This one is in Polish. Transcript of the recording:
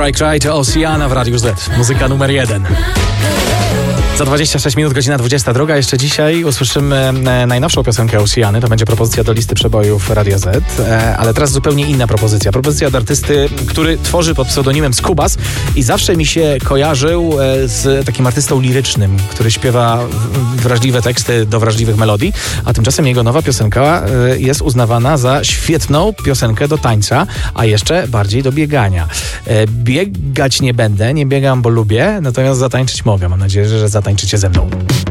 Cry Cry to Oceana w Radiu Z. Muzyka numer 1. Za 26 minut, godzina 22. Jeszcze dzisiaj usłyszymy najnowszą piosenkę Oceany. To będzie propozycja do listy przebojów Radia Z. Ale teraz zupełnie inna propozycja. Propozycja od artysty, który tworzy pod pseudonimem Skubas i zawsze mi się kojarzył z takim artystą lirycznym, który śpiewa wrażliwe teksty do wrażliwych melodii, a tymczasem jego nowa piosenka jest uznawana za świetną piosenkę do tańca, a jeszcze bardziej do biegania. Biegać nie będę, nie biegam, bo lubię, natomiast zatańczyć mogę. Mam nadzieję, że zatańczycie ze mną.